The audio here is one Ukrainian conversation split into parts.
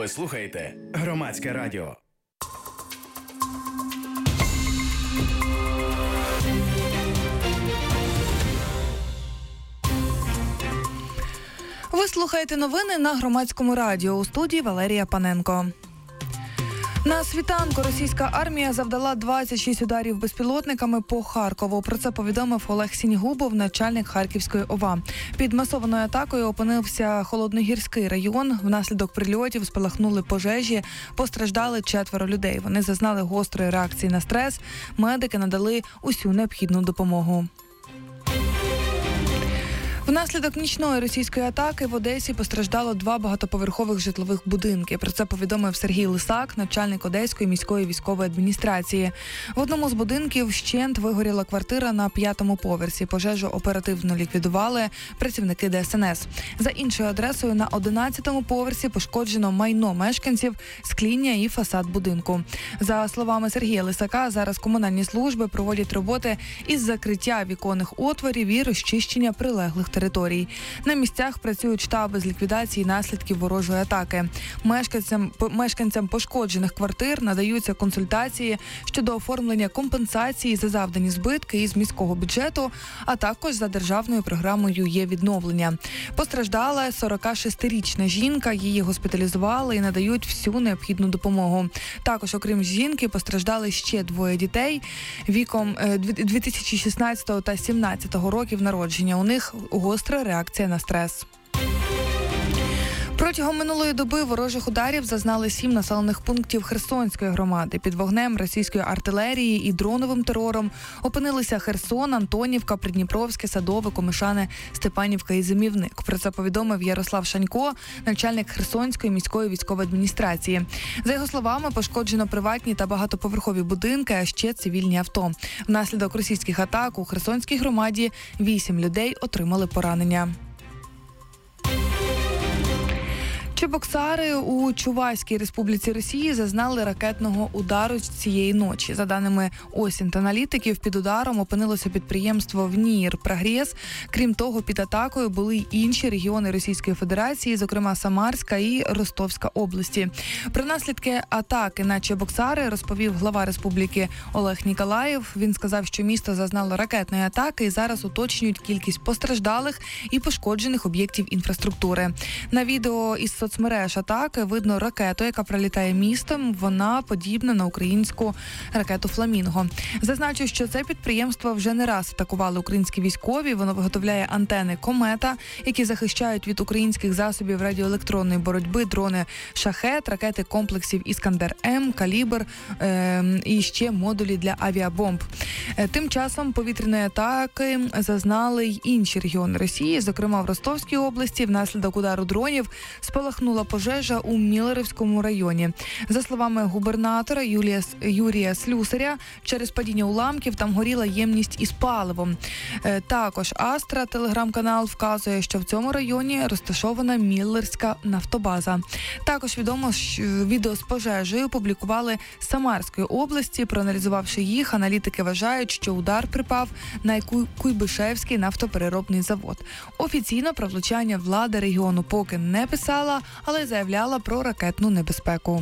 Ви слухаєте Громадське радіо. Ви слухаєте новини на Громадському радіо. У студії Валерія Паненко. На світанку російська армія завдала 26 ударів безпілотниками по Харкову. Про це повідомив Олег Сінігубов, начальник Харківської ОВА. Під масованою атакою опинився Холодногірський район. Внаслідок прильотів спалахнули пожежі, постраждали 4 людей. Вони зазнали гострої реакції на стрес. Медики надали усю необхідну допомогу. Внаслідок нічної російської атаки в Одесі постраждало 2 багатоповерхових житлових будинки. Про це повідомив Сергій Лисак, начальник Одеської міської військової адміністрації. В одному з будинків вщент вигоріла квартира на 5-му поверсі. Пожежу оперативно ліквідували працівники ДСНС. За іншою адресою на 11-му поверсі пошкоджено майно мешканців, скління і фасад будинку. За словами Сергія Лисака, зараз комунальні служби проводять роботи із закриття віконних отворів і розчищення прилеглих територій. На місцях працюють штаби з ліквідації наслідків ворожої атаки. Мешканцям пошкоджених квартир надаються консультації щодо оформлення компенсації за завдані збитки із міського бюджету, а також за державною програмою «Є-відновлення». Постраждала 46-річна жінка, її госпіталізували і надають всю необхідну допомогу. Також, окрім жінки, постраждали ще 2 дітей віком 2016 та 2017 років народження. У них гостра реакція на стрес. Протягом минулої доби ворожих ударів зазнали 7 населених пунктів Херсонської громади. Під вогнем російської артилерії і дроновим терором опинилися Херсон, Антонівка, Придніпровське, Садове, Комишане, Степанівка і Зимівник. Про це повідомив Ярослав Шанько, начальник Херсонської міської військової адміністрації. За його словами, пошкоджено приватні та багатоповерхові будинки, а ще цивільні авто. Внаслідок російських атак у Херсонській громаді 8 людей отримали поранення. Чебоксари у Чувашській Республіці Росії зазнали ракетного удару цієї ночі. За даними Осінт-аналітиків, під ударом опинилося підприємство «Внір Прогрес». Крім того, під атакою були й інші регіони Російської Федерації, зокрема Самарська і Ростовська області. Про наслідки атаки на Чебоксари розповів глава республіки Олег Ніколаєв. Він сказав, що місто зазнало ракетної атаки і зараз уточнюють кількість постраждалих і пошкоджених об'єктів інфраструктури. На відео із соцмереж атаки видно ракету, яка пролітає містом. Вона подібна на українську ракету «Фламінго». Зазначу, що це підприємство вже не раз атакували українські військові. Воно виготовляє антени «Комета», які захищають від українських засобів радіоелектронної боротьби дрони «Шахет», ракети комплексів «Іскандер-М», «Калібр» і ще модулі для авіабомб. Тим часом повітряної атаки зазнали й інші регіони Росії, зокрема в Ростовській області. Внаслідок удару дронів спалахнула пожежа у Міллерівському районі. За словами губернатора Юрія Слюсаря, через падіння уламків там горіла ємність із паливом. Також Астра, телеграм-канал, вказує, що в цьому районі розташована Міллерська нафтобаза. Також відомо, що відео з пожежею публікували з Самарської області. Проаналізувавши їх, аналітики вважають, що удар припав на Куйбишевський нафтопереробний завод. Офіційно про влучання влада регіону поки не писала, але заявляла про ракетну небезпеку.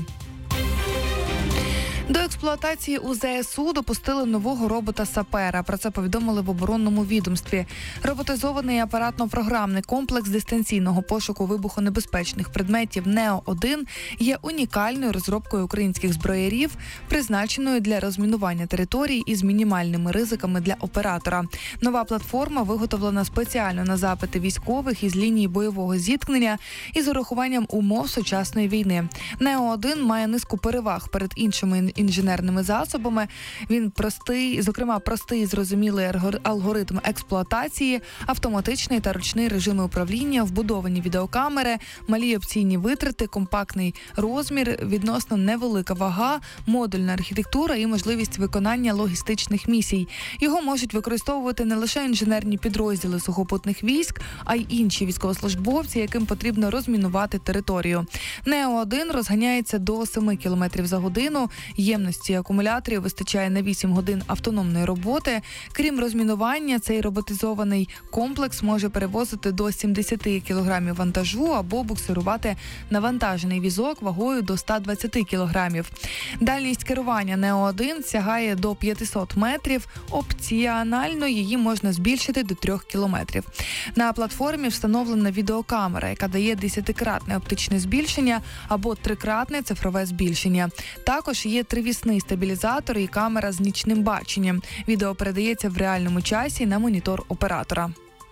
До експлуатації у ЗСУ допустили нового робота-сапера. Про це повідомили в оборонному відомстві. Роботизований апаратно-програмний комплекс дистанційного пошуку вибухонебезпечних предметів «Нео-1» є унікальною розробкою українських зброярів, призначеною для розмінування територій із мінімальними ризиками для оператора. Нова платформа виготовлена спеціально на запити військових із лінії бойового зіткнення і з урахуванням умов сучасної війни. «Нео-1» має низку переваг перед іншими інженерними засобами. Він простий і зрозумілий алгоритм експлуатації, автоматичний та ручний режими управління, вбудовані відеокамери, малі опційні витрати, компактний розмір, відносно невелика вага, модульна архітектура і можливість виконання логістичних місій. Його можуть використовувати не лише інженерні підрозділи сухопутних військ, а й інші військовослужбовці, яким потрібно розмінувати територію. «Нео-1» розганяється до 7 км за годину, ємності акумуляторів вистачає на 8 годин автономної роботи. Крім розмінування, цей роботизований комплекс може перевозити до 70 кг вантажу або буксирувати навантажений візок вагою до 120 кг. Дальність керування Нео-1 сягає до 500 метрів. Опціонально її можна збільшити до 3 кілометрів. На платформі встановлена відеокамера, яка дає 10-кратне оптичне збільшення або 3-кратне цифрове збільшення. Також є тривісний стабілізатор і камера з нічним баченням. Відео передається в реальному часі на монітор оператора.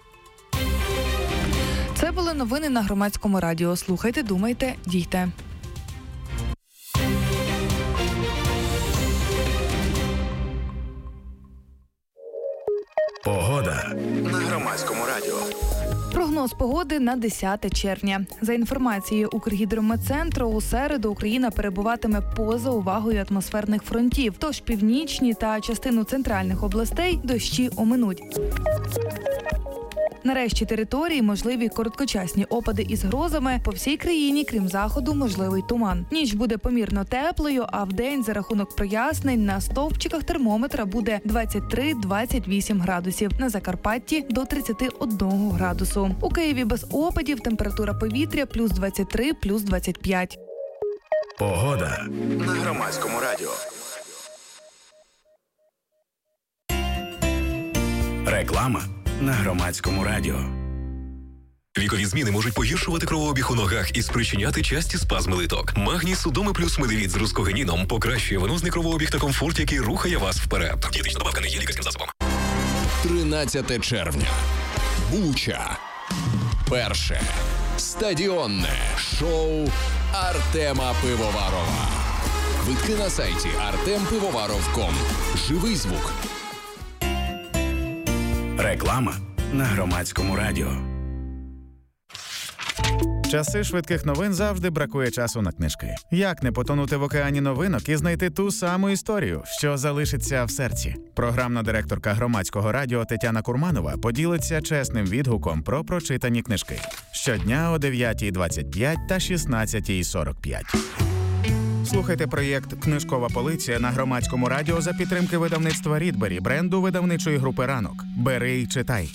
Це були новини на Громадському радіо. Слухайте, думайте, дійте. Погода на Громадському радіо. Прогноз погоди на 10 червня. За інформацією Укргідрометцентру, у середу Україна перебуватиме поза увагою атмосферних фронтів. Тож північні та частину центральних областей дощі оминуть. На решті території можливі короткочасні опади із грозами. По всій країні, крім заходу, можливий туман. Ніч буде помірно теплою, а вдень за рахунок прояснень на стовпчиках термометра буде 23-28 градусів. На Закарпатті – до 31 градусу. У Києві без опадів температура повітря плюс 23, плюс 25. Погода на Громадському радіо. Реклама на Громадському радіо. Вікові зміни можуть погіршувати кровообіг у ногах і спричиняти часті спазми литок. Магній Судоми плюс Медевіт з рускогеніном покращує венозний кровообіг та комфорт, який рухає вас вперед. Дієтична добавка не є лікарським засобом. 13 червня. Буча. Перше стадіонне шоу Артема Пивоварова. Квитки на сайті artempivovаров.com. Живий звук. Реклама на Громадському радіо. Часи швидких новин завжди бракує часу на книжки. Як не потонути в океані новинок і знайти ту саму історію, що залишиться в серці? Програмна директорка Громадського радіо Тетяна Курманова поділиться чесним відгуком про прочитані книжки. Щодня о 9:25 та 16:45. Слухайте проєкт «Книжкова полиця» на Громадському радіо за підтримки видавництва «Рідбері», бренду видавничої групи «Ранок». Бери й читай.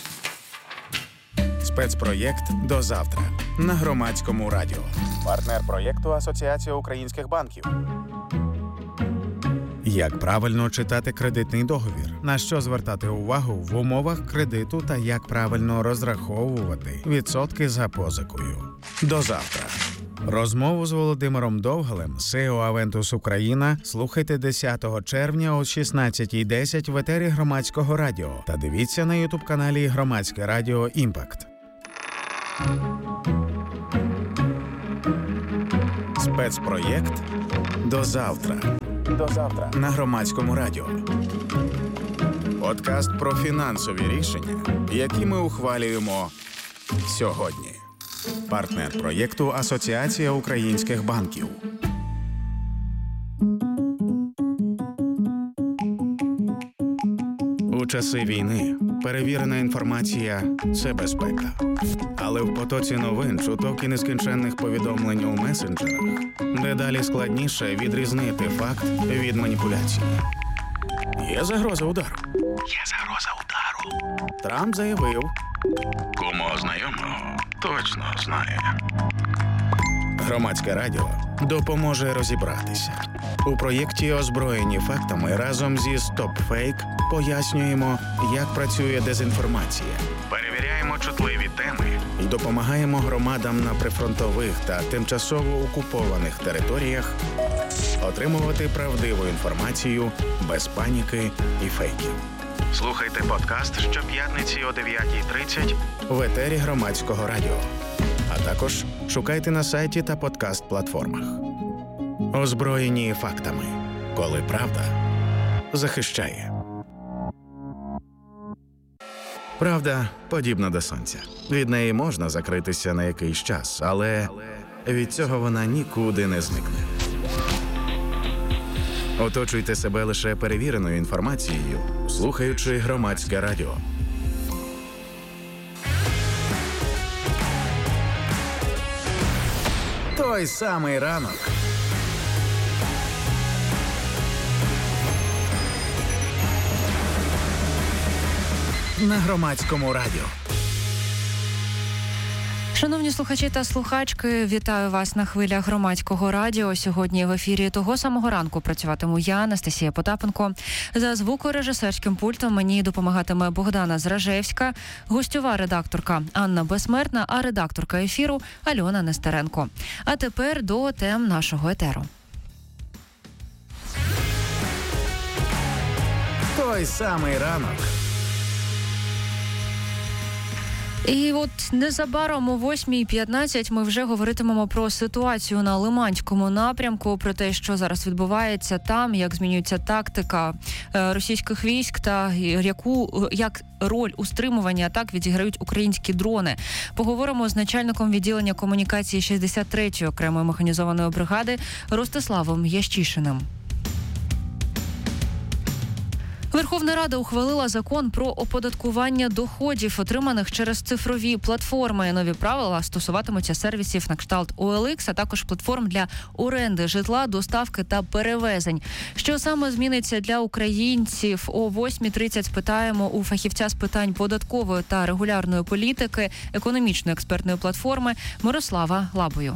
Спецпроєкт «До завтра» на Громадському радіо. Партнер проєкту Асоціація українських банків. Як правильно читати кредитний договір? На що звертати увагу в умовах кредиту та як правильно розраховувати відсотки за позикою? До завтра. Розмову з Володимиром Довгалем, CEO Aventus Україна, слухайте 10 червня о 16:10 в етері Громадського радіо та дивіться на ютуб-каналі Громадське радіо Імпакт. Спецпроєкт «До завтра». До завтра на Громадському радіо. Подкаст про фінансові рішення, які ми ухвалюємо сьогодні. Партнер проєкту Асоціація українських банків. У часи війни перевірена інформація – це безпека. Але в потоці новин, чуток і нескінченних повідомлень у месенджерах дедалі складніше відрізнити факт від маніпуляції. Є загроза удару. Трамп заявив. Кому знайомого точно знає. Громадське радіо допоможе розібратися. У проєкті «Озброєні фактами» разом зі «Стоп-фейк» пояснюємо, як працює дезінформація. Перевіряємо чутливі теми і допомагаємо громадам на прифронтових та тимчасово окупованих територіях отримувати правдиву інформацію без паніки і фейків. Слухайте подкаст щоп'ятниці о 9:30 в етері Громадського радіо. А також шукайте на сайті та подкаст-платформах. Озброєні фактами. Коли правда захищає. Правда подібна до сонця. Від неї можна закритися на якийсь час, але від цього вона нікуди не зникне. Оточуйте себе лише перевіреною інформацією, слухаючи Громадське радіо. Той самий ранок. на Громадському радіо. Шановні слухачі та слухачки, вітаю вас на хвилях Громадського радіо. Сьогодні в ефірі того самого ранку працюватиму я, Анастасія Потапенко. За звукорежисерським пультом мені допомагатиме Богдана Зражевська, гостьова редакторка Анна Безсмертна, а редакторка ефіру Альона Нестеренко. А тепер до тем нашого етеру. Той самий ранок. І от незабаром о 8:15 ми вже говоритимемо про ситуацію на Лиманському напрямку, про те, що зараз відбувається там, як змінюється тактика російських військ та як роль у стримуванні атак відіграють українські дрони. Поговоримо з начальником відділення комунікації 63-ї окремої механізованої бригади Ростиславом Ящишиним. Верховна Рада ухвалила закон про оподаткування доходів, отриманих через цифрові платформи. Нові правила стосуватимуться сервісів на кшталт OLX, а також платформ для оренди житла, доставки та перевезень. Що саме зміниться для українців? О 8:30 спитаємо у фахівця з питань податкової та регулярної політики, економічної експертної платформи Мирослава Лабою.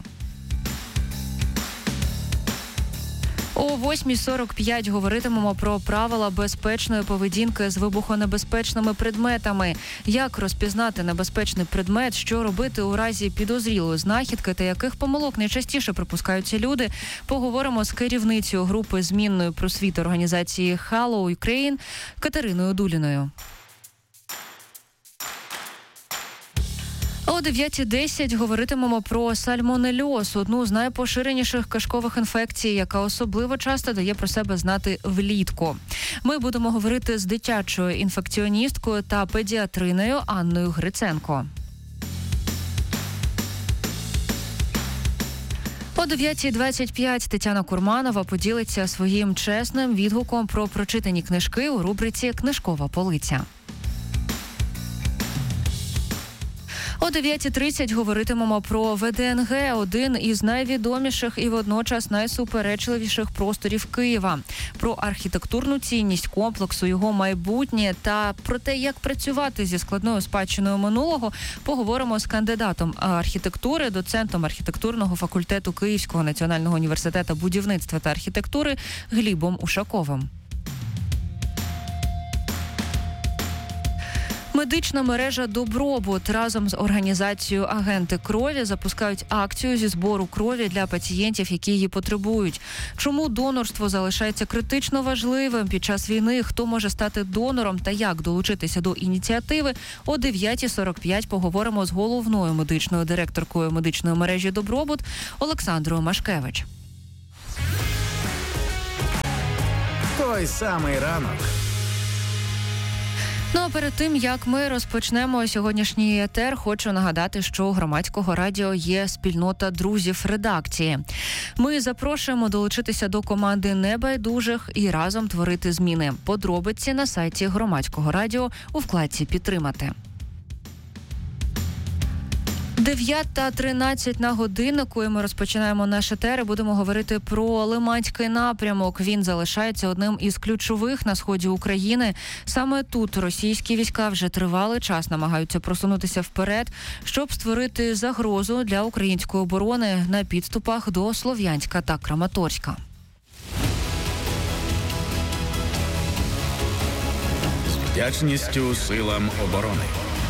О 8:45 говоритимемо про правила безпечної поведінки з вибухонебезпечними предметами. Як розпізнати небезпечний предмет, що робити у разі підозрілої знахідки та яких помилок найчастіше припускаються люди, поговоримо з керівницею групи змінної просвіти організації Hello Ukraine Катериною Дуліною. О 9:10 говоритимемо про сальмонельоз, одну з найпоширеніших кишкових інфекцій, яка особливо часто дає про себе знати влітку. Ми будемо говорити з дитячою інфекціоністкою та педіатриною Анною Гриценко. О 9:25 Тетяна Курманова поділиться своїм чесним відгуком про прочитані книжки у рубриці «Книжкова полиця». О 9:30 говоритимемо про ВДНГ, один із найвідоміших і водночас найсуперечливіших просторів Києва, про архітектурну цінність комплексу, його майбутнє та про те, як працювати зі складною спадщиною минулого, поговоримо з кандидатом архітектури, доцентом архітектурного факультету Київського національного університету будівництва та архітектури Глібом Ушаковим. Медична мережа «Добробут» разом з організацією «Агенти крові» запускають акцію зі збору крові для пацієнтів, які її потребують. Чому донорство залишається критично важливим під час війни, хто може стати донором та як долучитися до ініціативи, о 9:45 поговоримо з головною медичною директоркою медичної мережі «Добробут» Олександрою Машкевич. Той самий ранок. Ну а перед тим, як ми розпочнемо сьогоднішній етер, хочу нагадати, що у Громадського радіо є спільнота друзів редакції. Ми запрошуємо долучитися до команди небайдужих і разом творити зміни. Подробиці на сайті Громадського радіо у вкладці «Підтримати». 9:13 на годиннику, і ми розпочинаємо наш етер і будемо говорити про Лиманський напрямок. Він залишається одним із ключових на сході України. Саме тут російські війська вже тривалий час намагаються просунутися вперед, щоб створити загрозу для української оборони на підступах до Слов'янська та Краматорська. З вдячністю силам оборони.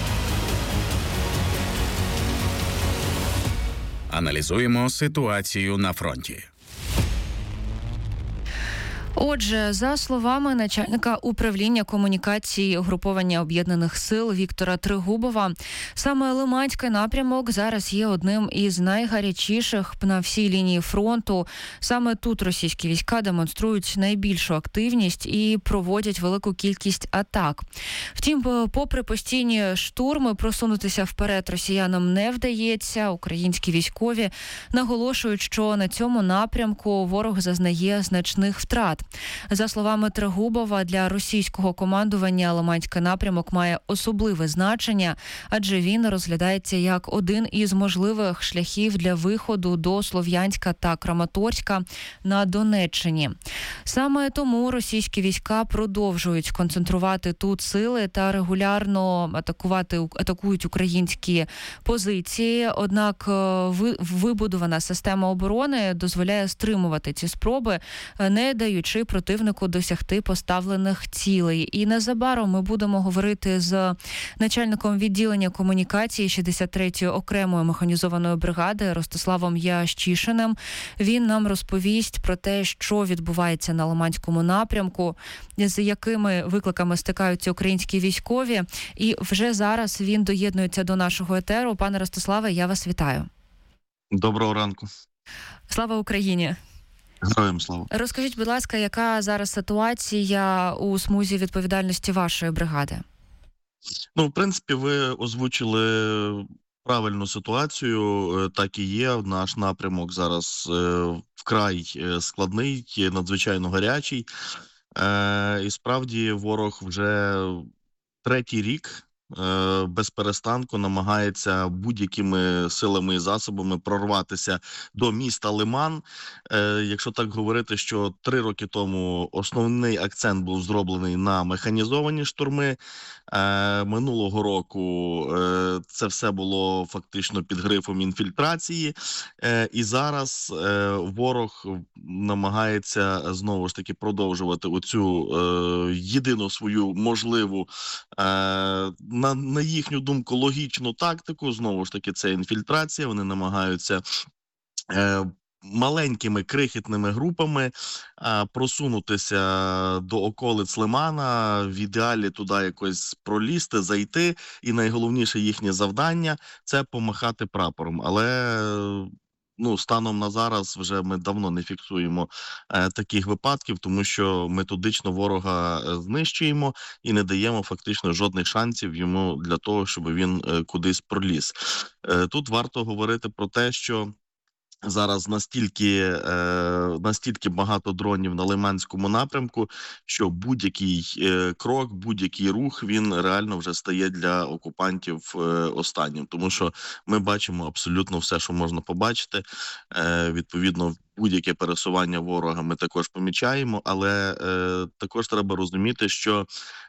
Аналізуємо ситуацію на фронті. Отже, за словами начальника управління комунікації угруповання Об'єднаних сил Віктора Тригубова, саме Лиманський напрямок зараз є одним із найгарячіших на всій лінії фронту. Саме тут російські війська демонструють найбільшу активність і проводять велику кількість атак. Втім, попри постійні штурми, просунутися вперед росіянам не вдається. Українські військові наголошують, що на цьому напрямку ворог зазнає значних втрат. За словами Трегубова, для російського командування Лиманський напрямок має особливе значення, адже він розглядається як один із можливих шляхів для виходу до Слов'янська та Краматорська на Донеччині. Саме тому російські війська продовжують концентрувати тут сили та регулярно атакують українські позиції. Однак вибудована система оборони дозволяє стримувати ці спроби, не даючи противнику досягти поставлених цілей. І незабаром ми будемо говорити з начальником відділення комунікації 63-ї окремої механізованої бригади Ростиславом Ящишиним. Він нам розповість про те, що відбувається на Лиманському напрямку, з якими викликами стикаються українські військові. І вже зараз він доєднується до нашого етеру. Пане Ростиславе, я вас вітаю. Доброго ранку. Слава Україні! Героям слава. Розкажіть, будь ласка, яка зараз ситуація у смузі відповідальності вашої бригади? Ну, в принципі, ви озвучили правильну ситуацію. Так і є. Наш напрямок зараз вкрай складний, надзвичайно гарячий. І справді ворог вже третій рік без перестанку намагається будь-якими силами і засобами прорватися до міста Лиман. Якщо так говорити, що 3 роки тому основний акцент був зроблений на механізовані штурми, минулого року це все було фактично під грифом інфільтрації, і зараз ворог намагається знову ж таки продовжувати оцю єдину свою можливу на їхню думку, логічну тактику. Знову ж таки, це інфільтрація. Вони намагаються маленькими крихітними групами просунутися до околиць Лимана, в ідеалі туди якось пролізти, зайти. І найголовніше їхнє завдання – це помахати прапором. Але станом на зараз вже ми давно не фіксуємо таких випадків, тому що методично ворога знищуємо і не даємо фактично жодних шансів йому для того, щоб він кудись проліз. Тут варто говорити про те, що зараз настільки багато дронів на Лиманському напрямку, що будь-який крок, будь-який рух, він реально вже стає для окупантів останнім. Тому що ми бачимо абсолютно все, що можна побачити. Відповідно, будь-яке пересування ворога ми також помічаємо, але також треба розуміти, що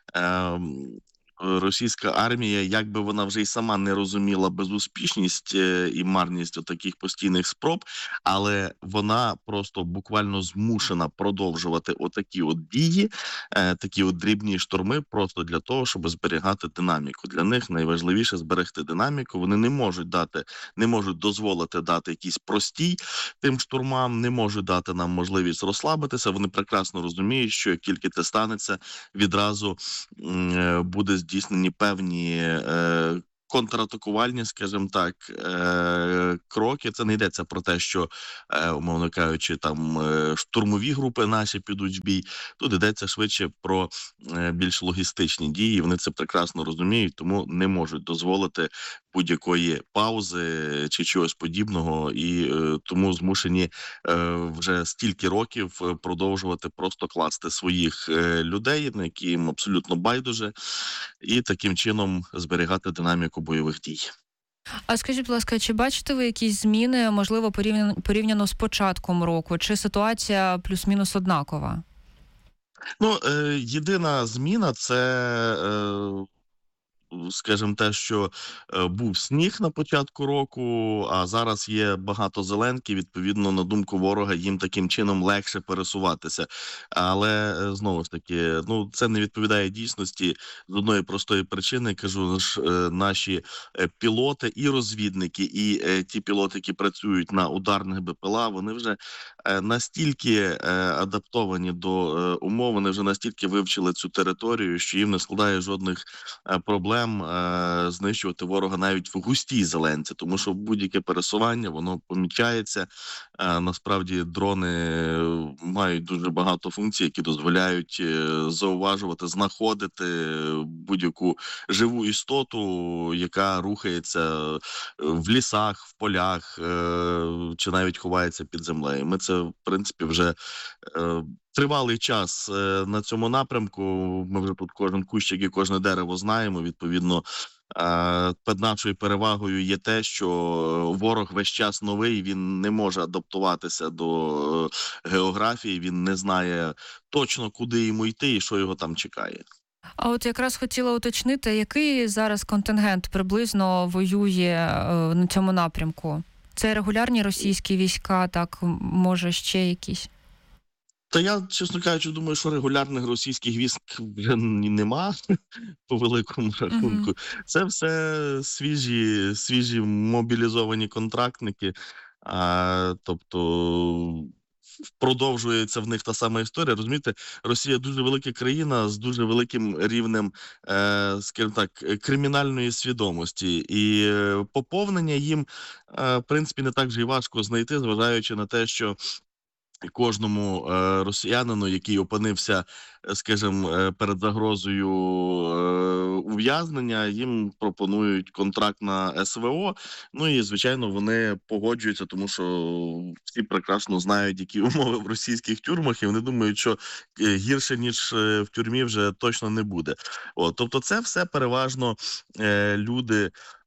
російська армія, як би вона вже й сама не розуміла безуспішність і марність таких постійних спроб, але вона просто буквально змушена продовжувати отакі от дії, такі от дрібні штурми, просто для того, щоб зберігати динаміку. Для них найважливіше зберегти динаміку. Вони не можуть дозволити дати якийсь простій тим штурмам, не можуть дати нам можливість розслабитися. Вони прекрасно розуміють, що як тільки це станеться, відразу буде здійснені певні контратакувальні, скажімо так, кроки. Це не йдеться про те, що, умовно кажучи, там штурмові групи наші підуть в бій. Тут йдеться швидше про більш логістичні дії. Вони це прекрасно розуміють, тому не можуть дозволити будь-якої паузи чи чогось подібного, і тому змушені вже стільки років продовжувати просто класти своїх людей, на які їм абсолютно байдуже, і таким чином зберігати динаміку бойових дій. А скажіть, будь ласка, чи бачите ви якісь зміни, можливо, порівняно з початком року? Чи ситуація плюс-мінус однакова? Єдина зміна – це скажімо, те, що був сніг на початку року, а зараз є багато зеленки, відповідно, на думку ворога, їм таким чином легше пересуватися. Але, знову ж таки, це не відповідає дійсності з одної простої причини. Кажу, наші пілоти і розвідники, і ті пілоти, які працюють на ударних БПЛА, вони вже настільки адаптовані до умов, вони вже настільки вивчили цю територію, що їм не складає жодних проблем знищувати ворога навіть в густій зеленці, тому що будь-яке пересування, воно помічається, Насправді дрони мають дуже багато функцій, які дозволяють зауважувати, знаходити будь-яку живу істоту, яка рухається в лісах, в полях чи навіть ховається під землею. Ми це, в принципі, вже тривалий час на цьому напрямку. Ми вже тут кожен кущик і кожне дерево знаємо. Відповідно, під нашою перевагою є те, що ворог весь час новий, він не може адаптуватися до географії, він не знає точно, куди йому йти і що його там чекає. А от якраз хотіла уточнити, який зараз контингент приблизно воює на цьому напрямку? Це регулярні російські війська, так, може ще якісь? Та я, чесно кажучи, думаю, що регулярних російських військ вже нема по великому рахунку. Це все свіжі мобілізовані контрактники. Тобто продовжується в них та сама історія. Розумієте, Росія дуже велика країна з дуже великим рівнем, скажімо так, кримінальної свідомості. І поповнення їм, в принципі, не так же й важко знайти, зважаючи на те, що кожному росіянину, який опинився, скажімо, перед загрозою ув'язнення, їм пропонують контракт на СВО. Ну і, звичайно, вони погоджуються, тому що всі прекрасно знають, які умови в російських тюрмах, і вони думають, що гірше, ніж в тюрмі, вже точно не буде. Тобто це все переважно люди,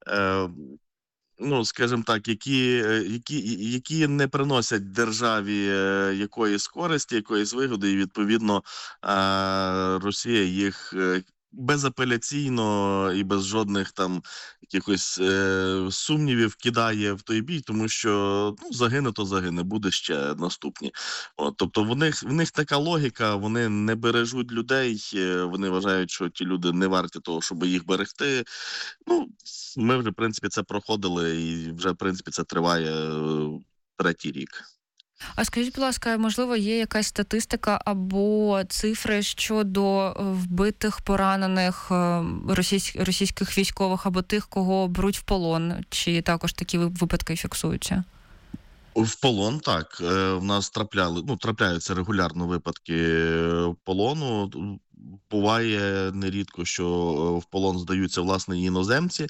ну, скажімо так, які не приносять державі якоїсь користі, якоїсь вигоди, і, відповідно, Росія їх безапеляційно і без жодних там якихось сумнівів кидає в той бій, тому що загине, то загине, буде ще наступні. Тобто в них така логіка, вони не бережуть людей, вони вважають, що ті люди не варті того, щоб їх берегти. Ми вже, в принципі, це проходили, і вже, в принципі, це триває третій рік. А скажіть, будь ласка, можливо, є якась статистика або цифри щодо вбитих, поранених російських військових або тих, кого беруть в полон? Чи також такі випадки фіксуються? В полон, так. В нас трапляються регулярно випадки полону. Буває нерідко, що в полон здаються, власне, іноземці.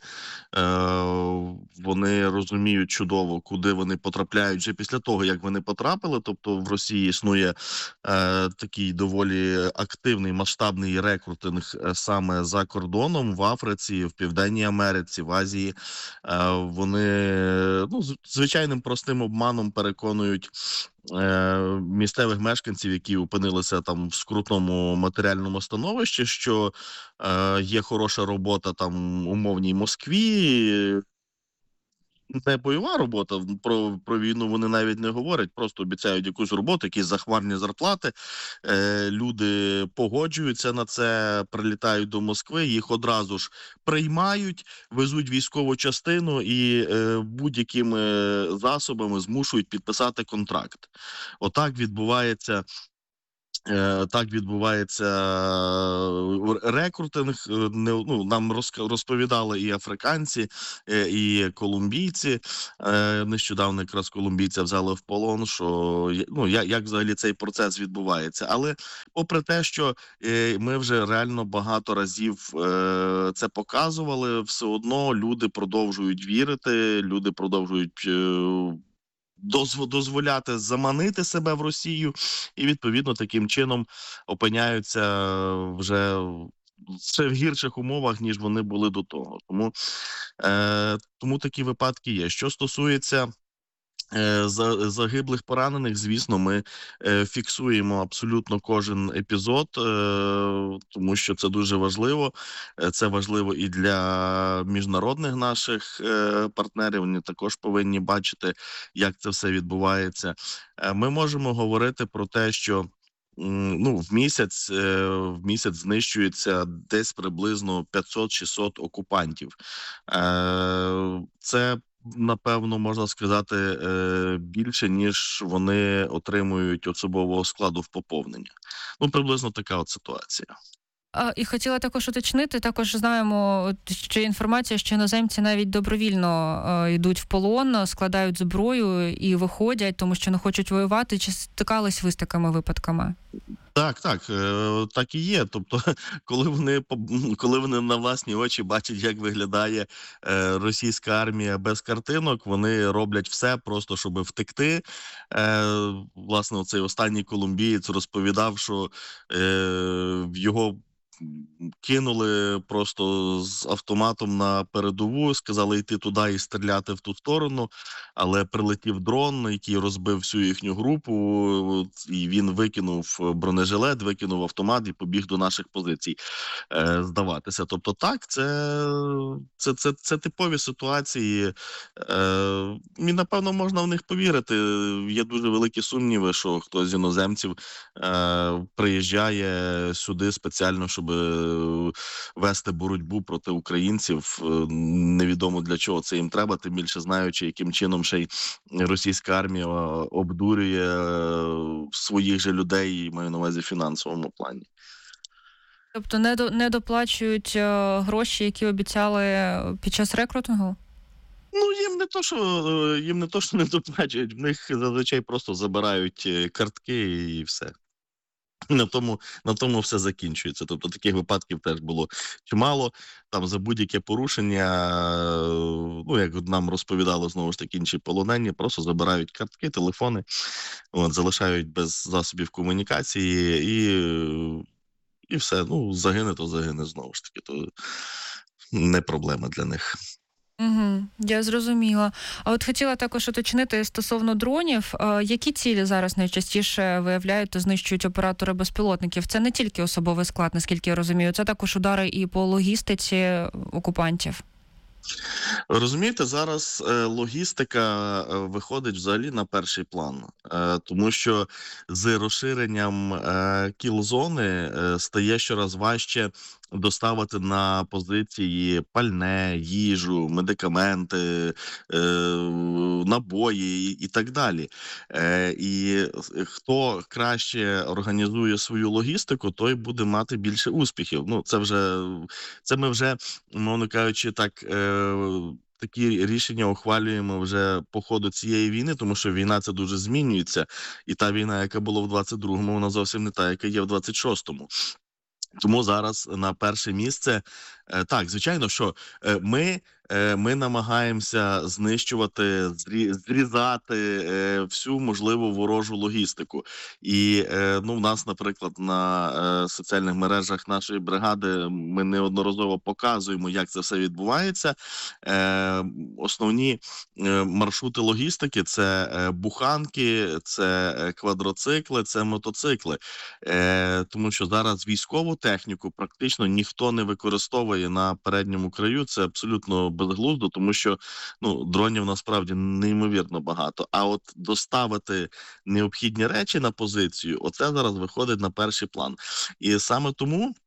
Вони розуміють чудово, куди вони потрапляють вже після того, як вони потрапили. Тобто в Росії існує такий доволі активний, масштабний рекрутинг саме за кордоном, в Африці, в Південній Америці, в Азії. Вони звичайним простим обманом переконують місцевих мешканців, які опинилися там в скрутному матеріальному становищі, що є хороша робота там умовній Москві. Не бойова робота, про війну вони навіть не говорять, просто обіцяють якусь роботу, якісь захмарні зарплати. Люди погоджуються на це, прилітають до Москви, їх одразу ж приймають, везуть військову частину і будь-якими засобами змушують підписати контракт. Отак відбувається. Так відбувається рекрутинг. Нам розповідали і африканці, і колумбійці. Нещодавно якраз колумбійця взяли в полон, що як взагалі цей процес відбувається. Але попри те, що ми вже реально багато разів це показували, все одно люди продовжують вірити, люди продовжують дозволяти заманити себе в Росію, і, відповідно, таким чином опиняються вже в гірших умовах, ніж вони були до того. Тому такі випадки є. Що стосується загиблих, поранених, звісно, ми фіксуємо абсолютно кожен епізод, тому що це дуже важливо. Це важливо і для міжнародних наших партнерів. Вони також повинні бачити, як це все відбувається. Ми можемо говорити про те, що в місяць знищується десь приблизно 500-600 окупантів. Це, напевно, можна сказати, більше, ніж вони отримують особового складу в поповнення. Приблизно така от ситуація. І хотіла також уточнити, також знаємо, що інформація, що іноземці навіть добровільно йдуть в полон, складають зброю і виходять, тому що не хочуть воювати. Чи стикались ви з такими випадками? Так і є. Тобто, коли вони на власні очі бачать, як виглядає російська армія без картинок, вони роблять все просто, щоб втекти. Власне, оцей останній колумбієць розповідав, що його кинули просто з автоматом на передову, сказали йти туди і стріляти в ту сторону, але прилетів дрон, який розбив всю їхню групу, і він викинув бронежилет, викинув автомат і побіг до наших позицій здаватися. Тобто так, це типові ситуації, і напевно можна в них повірити. Є дуже великі сумніви, що хтось з іноземців приїжджає сюди спеціально, щоб вести боротьбу проти українців. Невідомо для чого це їм треба, тим більше знаючи, яким чином ще й російська армія обдурює своїх же людей, маю на увазі в фінансовому плані. Тобто не доплачують гроші, які обіцяли під час рекрутингу? Ну, їм не то, що не доплачують, в них зазвичай просто забирають картки і все. На тому все закінчується. Тобто таких випадків теж було чимало. Там за будь-яке порушення, як нам розповідали знову ж таки інші полонені, просто забирають картки, телефони, залишають без засобів комунікації і все. Ну, загине, то загине знову ж таки. То не проблема для них. Я зрозуміла. А от хотіла також уточнити стосовно дронів. Які цілі зараз найчастіше виявляють та знищують оператори безпілотників? Це не тільки особовий склад, наскільки я розумію, це також удари і по логістиці окупантів. Розумієте, зараз логістика виходить взагалі на перший план, тому що з розширенням кіл-зони стає щораз важче доставити на позиції пальне, їжу, медикаменти, набої і так далі. І хто краще організує свою логістику, той буде мати більше успіхів. Ну, це ми вже, мовно кажучи, такі рішення ухвалюємо вже по ходу цієї війни, тому що війна це дуже змінюється. І та війна, яка була в 22-му, вона зовсім не та, яка є в 26-му. Тому зараз на перше місце, так, звичайно, що ми намагаємося знищувати, зрізати всю можливу ворожу логістику. І в нас, наприклад, на соціальних мережах нашої бригади ми неодноразово показуємо, як це все відбувається. Основні маршрути логістики – це буханки, це квадроцикли, це мотоцикли. Тому що зараз військову техніку практично ніхто не використовує на передньому краю. Це абсолютно безглуздо, тому що дронів насправді неймовірно багато. А от доставити необхідні речі на позицію, оце зараз виходить на перший план. І саме тому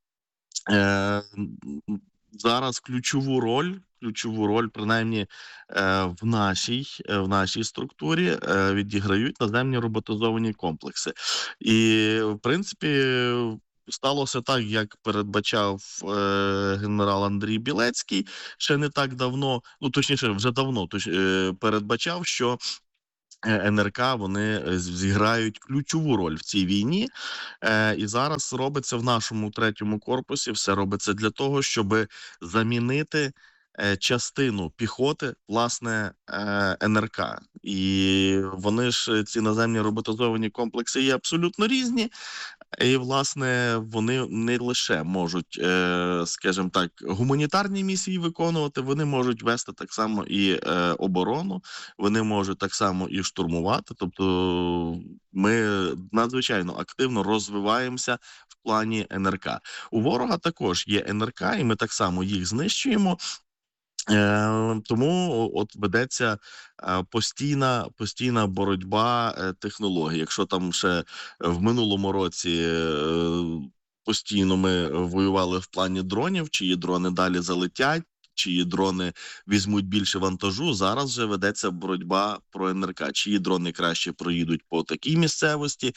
зараз ключову роль, принаймні в нашій структурі, відіграють наземні роботизовані комплекси. І, в принципі, сталося так, як передбачав генерал Андрій Білецький ще не так давно, точніше, вже давно передбачав, що НРК, вони зіграють ключову роль в цій війні. І зараз робиться в нашому 3-му корпусі, все робиться для того, щоб замінити частину піхоти, власне, НРК. І вони ж, ці наземні роботизовані комплекси, є абсолютно різні. І, власне, вони не лише можуть, скажімо так, гуманітарні місії виконувати, вони можуть вести так само і оборону, вони можуть так само і штурмувати. Тобто ми надзвичайно активно розвиваємося в плані НРК. У ворога також є НРК, і ми так само їх знищуємо. Тому от ведеться постійна боротьба технологій. Якщо там ще в минулому році постійно ми воювали в плані дронів, чиї дрони далі залетять, чиї дрони візьмуть більше вантажу. Зараз вже ведеться боротьба про НРК. Чиї дрони краще проїдуть по такій місцевості,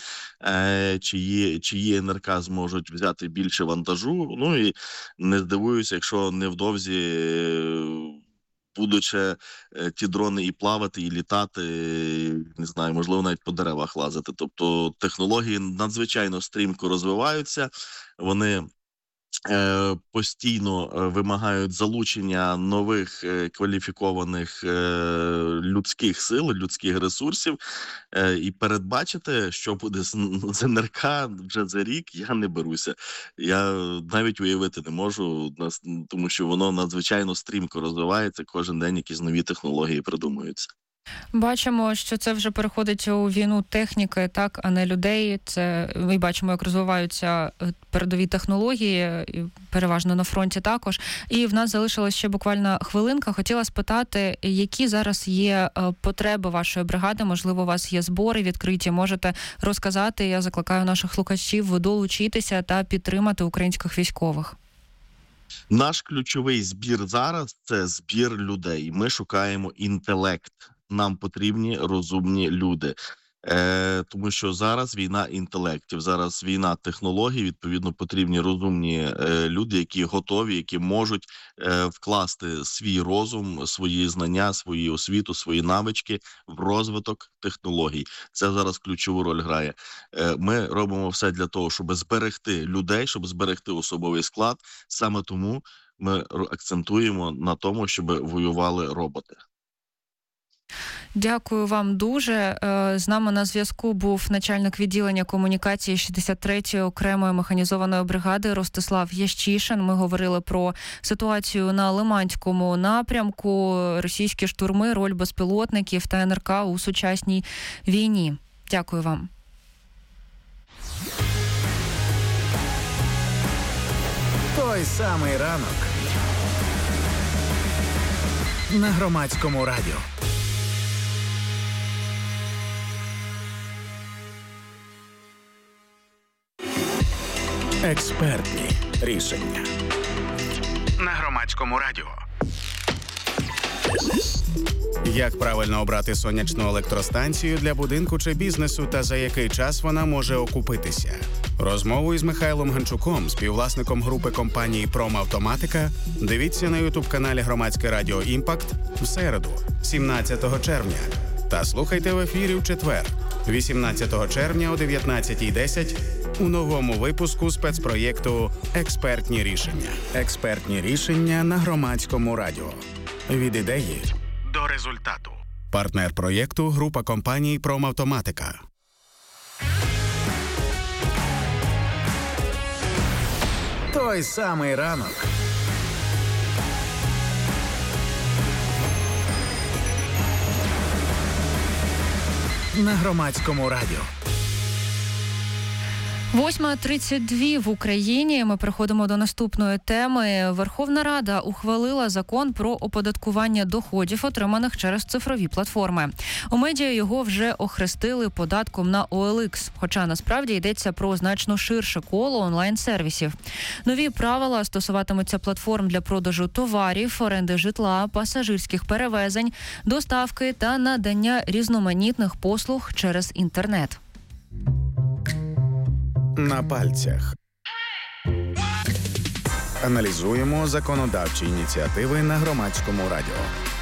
чиї НРК зможуть взяти більше вантажу. Ну і не здивуюся, якщо невдовзі будуть ще ті дрони і плавати, і літати, не знаю, можливо, навіть по деревах лазити. Тобто технології надзвичайно стрімко розвиваються, вони постійно вимагають залучення нових кваліфікованих людських сил, людських ресурсів, і передбачити, що буде з НРК вже за рік, я не беруся. Я навіть уявити не можу, тому що воно надзвичайно стрімко розвивається, кожен день якісь нові технології придумуються. Бачимо, що це вже переходить у війну техніки, так, а не людей. Це ми бачимо, як розвиваються передові технології, переважно на фронті також. І в нас залишилась ще буквально хвилинка. Хотіла спитати, які зараз є потреби вашої бригади? Можливо, у вас є збори відкриті, можете розказати. Я закликаю наших слухачів долучитися та підтримати українських військових. Наш ключовий збір зараз – це збір людей. Ми шукаємо інтелект. Нам потрібні розумні люди. Тому що зараз війна інтелектів, зараз війна технологій, відповідно потрібні розумні люди, які готові, які можуть вкласти свій розум, свої знання, свою освіту, свої навички в розвиток технологій. Це зараз ключову роль грає. Ми робимо все для того, щоб зберегти людей, щоб зберегти особовий склад. Саме тому ми акцентуємо на тому, щоб воювали роботи. Дякую вам дуже. З нами на зв'язку був начальник відділення комунікації 63-ї окремої механізованої бригади Ростислав Ящишин. Ми говорили про ситуацію на Лиманському напрямку, російські штурми, роль безпілотників та НРК у сучасній війні. Дякую вам. Той самий ранок на Громадському радіо. Експертні рішення На Громадському радіо. Як правильно обрати сонячну електростанцію для будинку чи бізнесу та за який час вона може окупитися? Розмову із Михайлом Ганчуком, співвласником групи компанії «Промавтоматика», дивіться на ютуб-каналі Громадське радіо «Імпакт» в середу, 17 червня. Та слухайте в ефірі в четвер, 18 червня о 19:10 у новому випуску спецпроєкту «Експертні рішення». Експертні рішення на Громадському радіо. Від ідеї До результату. партнер проєкту – група компаній «Промавтоматика». Той самий ранок на Громадському радіо. 8:32 в Україні. Ми переходимо до наступної теми. Верховна Рада ухвалила закон про оподаткування доходів, отриманих через цифрові платформи. У медіа його вже охрестили податком на OLX, хоча насправді йдеться про значно ширше коло онлайн-сервісів. Нові правила стосуватимуться платформ для продажу товарів, оренди житла, пасажирських перевезень, доставки та надання різноманітних послуг через інтернет. На пальцях. Аналізуємо законодавчі ініціативи на Громадському радіо.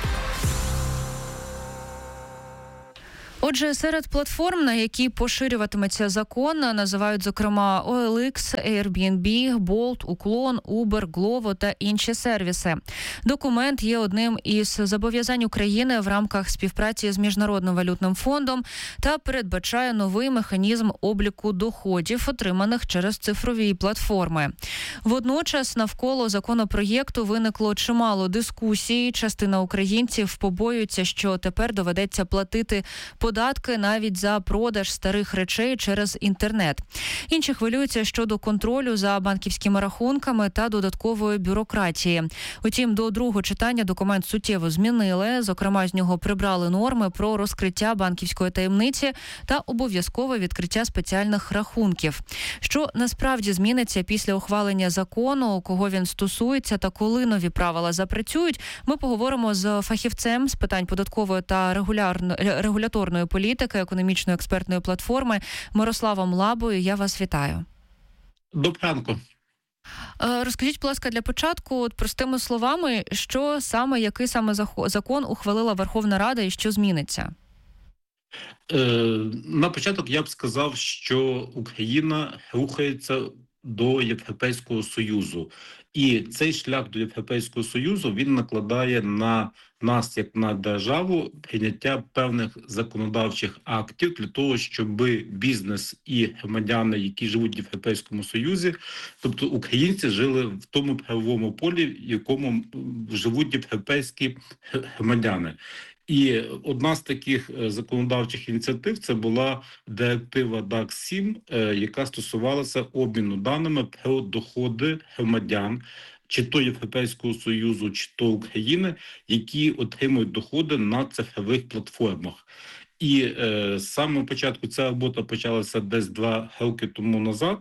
Отже, серед платформ, на які поширюватиметься закон, називають, зокрема, OLX, Airbnb, Bolt, Уклон, Uber, Glovo та інші сервіси. Документ є одним із зобов'язань України в рамках співпраці з Міжнародним валютним фондом та передбачає новий механізм обліку доходів, отриманих через цифрові платформи. Водночас навколо законопроєкту виникло чимало дискусій. Частина українців побоюється, що тепер доведеться платити податки податки навіть за продаж старих речей через інтернет. Інші хвилюються щодо контролю за банківськими рахунками та додаткової бюрократії. Утім, до другого читання документ суттєво змінили. Зокрема, з нього прибрали норми про розкриття банківської таємниці та обов'язкове відкриття спеціальних рахунків. Що насправді зміниться після ухвалення закону, кого він стосується та коли нові правила запрацюють, ми поговоримо з фахівцем з питань податкової та регуляторної політики економічної експертної платформи Мирославом Лабою. Я вас вітаю. Доброго ранку. Розкажіть, будь ласка, для початку, простими словами, який саме закон ухвалила Верховна Рада і що зміниться? На початок я б сказав, що Україна рухається до Європейського Союзу. І цей шлях до Європейського Союзу, він накладає на нас, як на державу, прийняття певних законодавчих актів для того, щоб бізнес і громадяни, які живуть в Європейському Союзі, тобто українці, жили в тому правовому полі, в якому живуть європейські громадяни. І одна з таких законодавчих ініціатив – це була директива ДАК-7, яка стосувалася обміну даними про доходи громадян, чи то Європейського Союзу, чи то України, які отримують доходи на цифрових платформах. І з самого початку ця робота почалася десь 2 роки тому назад,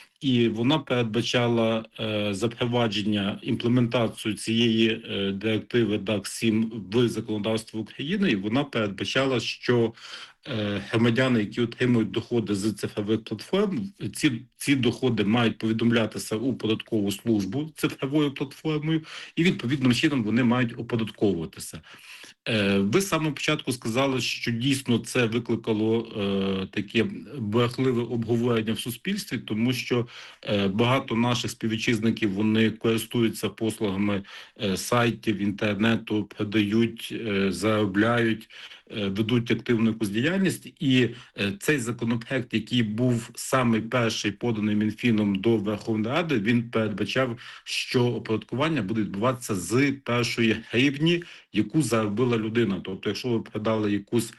і вона передбачала запровадження, імплементацію цієї директиви ДАК-7 в законодавство України, і вона передбачала, що громадяни, які отримують доходи з цифрових платформ, ці доходи мають повідомлятися у податкову службу цифровою платформою, і відповідним чином вони мають оподатковуватися. Ви з самого початку сказали, що дійсно це викликало таке бурхливе обговорення в суспільстві, тому що багато наших співвітчизників, вони користуються послугами сайтів, інтернету, продають, заробляють, ведуть активну якусь діяльність. І цей законопроект, який був самий перший поданий Мінфіном до Верховної Ради, він передбачав, що оподаткування буде відбуватися з першої гривні, яку заробила людина. Тобто, якщо ви продали якусь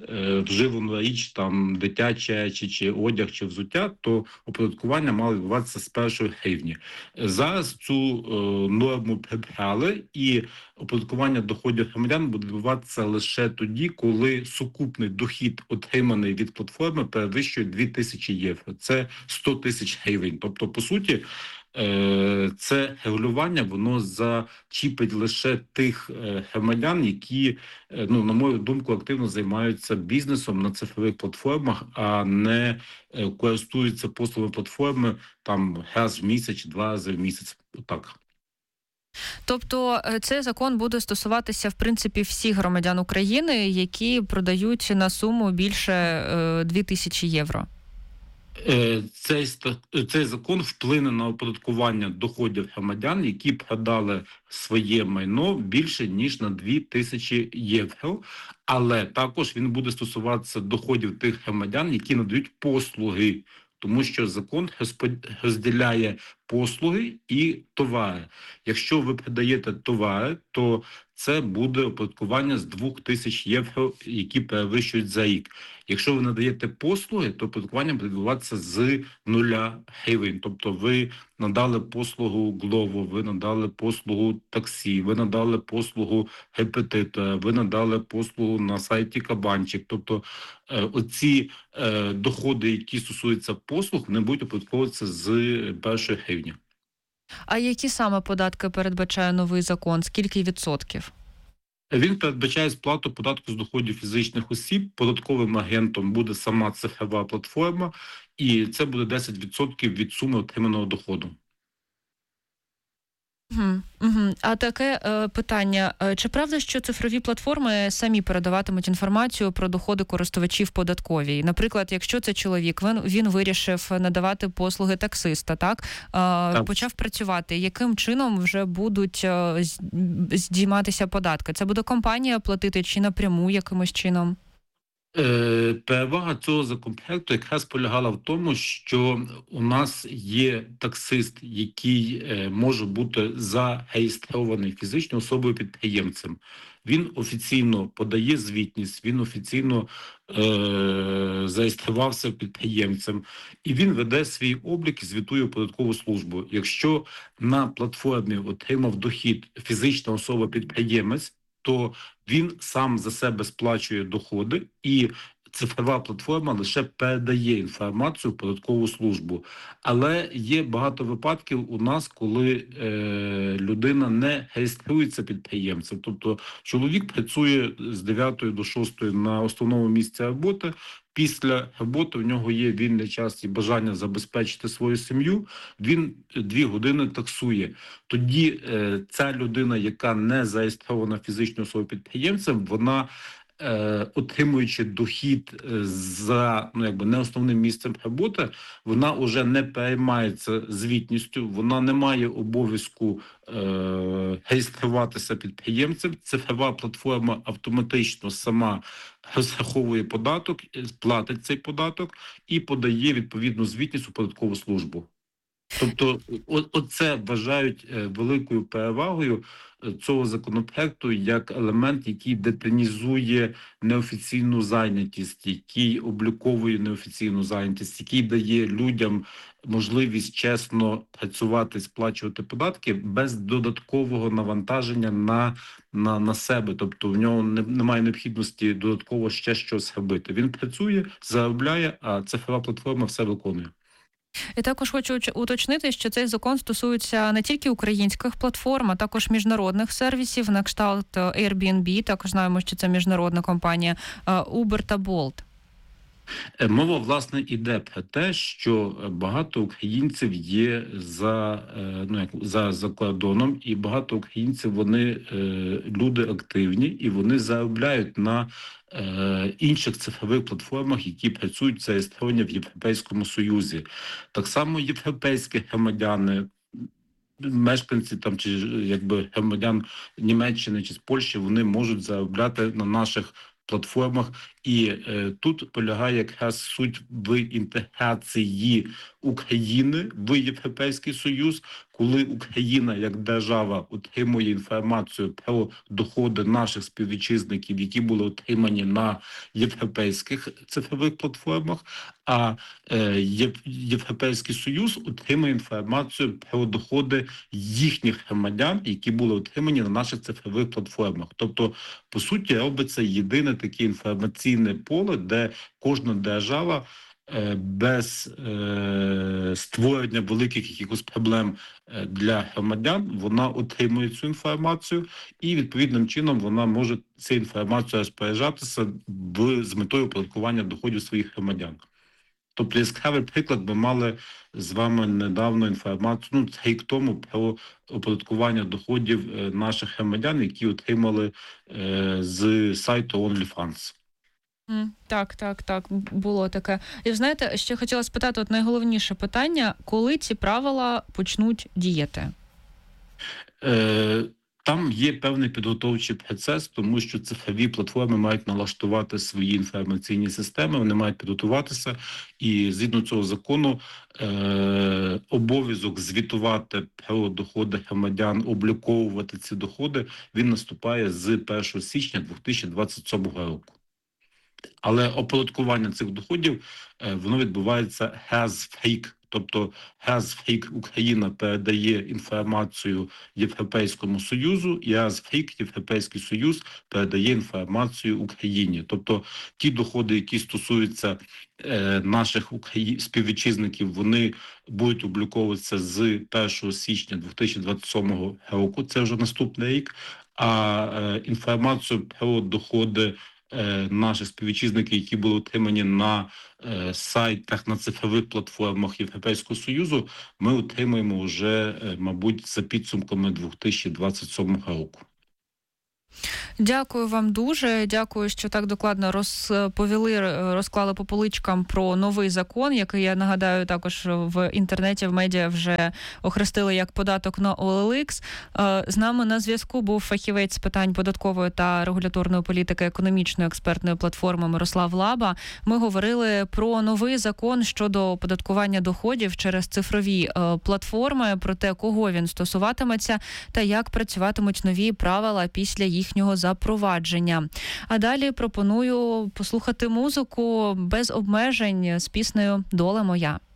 вживану річ, там дитячі речі, чи одяг, чи взуття, то оподаткування мало відбуватися з першої гривні. Зараз цю норму прибрали, і оподаткування доходів громадян буде відбуватися лише тоді, коли сукупний дохід, отриманий від платформи, перевищує 2000 євро. Це 100 тисяч гривень. Тобто, по суті, це регулювання, воно зачіпить лише тих громадян, які, на мою думку, активно займаються бізнесом на цифрових платформах, а не користуються послугами платформи там раз в місяць, 2 рази в місяць. Так. Тобто цей закон буде стосуватися, в принципі, всіх громадян України, які продають на суму більше 2000 євро? Цей закон вплине на оподаткування доходів громадян, які продали своє майно більше, ніж на 2000 євро, але також він буде стосуватися доходів тих громадян, які надають послуги, тому що закон розділяє послуги і товари. Якщо ви продаєте товари, то це буде оподаткування з 2000 євро, які перевищують за рік. Якщо ви надаєте послуги, то оподаткування буде відбуватися з 0 гривень. Тобто ви надали послугу Glovo, ви надали послугу таксі, ви надали послугу репетитора, ви надали послугу на сайті Кабанчик. Тобто оці доходи, які стосуються послуг, не будуть оподатковуватися з першої гривні. А які саме податки передбачає новий закон? Скільки відсотків? Він передбачає сплату податку з доходів фізичних осіб. Податковим агентом буде сама цифрова платформа, і це буде 10% від суми отриманого доходу. А таке питання. Чи правда, що цифрові платформи самі передаватимуть інформацію про доходи користувачів податковій? Наприклад, якщо це чоловік, він вирішив надавати послуги таксиста, так? Почав працювати. Яким чином вже будуть здійматися податки? Це буде компанія платити чи напряму якимось чином? Перевага цього законопроекту якраз полягала в тому, що у нас є таксист, який може бути зареєстрований фізичною особою-підприємцем. Він офіційно подає звітність, він офіційно зареєструвався підприємцем, і він веде свій облік і звітує в податкову службу. Якщо на платформі отримав дохід фізична особа-підприємець, то він сам за себе сплачує доходи, і цифрова платформа лише передає інформацію в податкову службу. Але є багато випадків у нас, коли людина не реєструється підприємцем. Тобто чоловік працює з 9 до 6 на основному місці роботи. Після роботи в нього є вільний час і бажання забезпечити свою сім'ю, він 2 години таксує. Тоді ця людина, яка не зареєстрована фізичною особою підприємцем, вона, отримуючи дохід за не основним місцем роботи, вона вже не переймається звітністю, вона не має обов'язку реєструватися підприємцем. Цифрова платформа автоматично сама розраховує податок, платить цей податок і подає відповідну звітність у податкову службу. Тобто оце вважають великою перевагою цього законопроекту як елемент, який деталізує неофіційну зайнятість, який обліковує неофіційну зайнятість, який дає людям можливість чесно працювати, сплачувати податки без додаткового навантаження на себе. Тобто в нього немає необхідності додатково ще щось робити. Він працює, заробляє, а цифрова платформа все виконує. І також хочу уточнити, що цей закон стосується не тільки українських платформ, а також міжнародних сервісів, на кшталт Airbnb, також знаємо, що це міжнародна компанія, Uber та Bolt. Мова, власне, іде про те, що багато українців є за кордоном, і багато українців, вони люди активні, і вони заробляють на інших цифрових платформах, які працюють зареєстровані в Європейському Союзі. Так само європейські громадяни, мешканці там чи громадян Німеччини чи з Польщі, вони можуть заробляти на наших платформах. І тут полягає якраз суть в інтеграції України в Європейський Союз, коли Україна як держава отримує інформацію про доходи наших співвітчизників, які були отримані на європейських цифрових платформах, а Європейський Союз отримує інформацію про доходи їхніх громадян, які були отримані на наших цифрових платформах. Тобто, по суті, робиться єдине таке інформаційне поле, де кожна держава без створення великих якихось проблем для громадян, вона отримує цю інформацію і відповідним чином вона може цю інформацію розпоряджатися з метою оподаткування доходів своїх громадян. Тобто яскравий приклад, ми мали з вами недавно інформацію, рік тому, про оподаткування доходів наших громадян, які отримали з сайту OnlyFans. Так, було таке. І знаєте, ще хотіла спитати, найголовніше питання, коли ці правила почнуть діяти? Там є певний підготовчий процес, тому що цифрові платформи мають налаштувати свої інформаційні системи, вони мають підготуватися, і згідно цього закону обов'язок звітувати про доходи громадян, обліковувати ці доходи, він наступає з 1 січня 2027 року. Але оподаткування цих доходів, воно відбувається has-free. Тобто has-free Україна передає інформацію Європейському Союзу, і has-free Європейський Союз передає інформацію Україні. Тобто ті доходи, які стосуються наших співвітчизників, вони будуть обліковуватися з 1 січня 2027 року, це вже наступний рік, а інформацію про доходи наших співвітчизників, які були отримані на сайтах, на цифрових платформах Європейського Союзу, ми отримаємо вже, мабуть, за підсумками 2027 року. Дякую вам дуже. Дякую, що так докладно розклали по поличкам про новий закон, який, я нагадаю, також в інтернеті, в медіа вже охрестили як податок на OLX. З нами на зв'язку був фахівець з питань податкової та регуляторної політики економічної експертної платформи Мирослав Лаба. Ми говорили про новий закон щодо оподаткування доходів через цифрові платформи, про те, кого він стосуватиметься та як працюватимуть нові правила після їхнього запровадження. А далі пропоную послухати музику без обмежень з піснею «Доля моя».